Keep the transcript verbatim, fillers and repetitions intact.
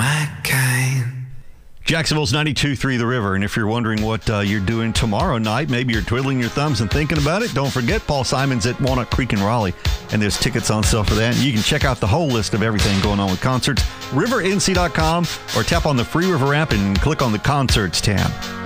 my kind. Jacksonville's ninety-two three The River. And if you're wondering what uh, you're doing tomorrow night, maybe you're twiddling your thumbs and thinking about it, don't forget Paul Simon's at Walnut Creek in Raleigh. And there's tickets on sale for that. And you can check out the whole list of everything going on with concerts, river n c dot com, or tap on the Free River app and click on the Concerts tab.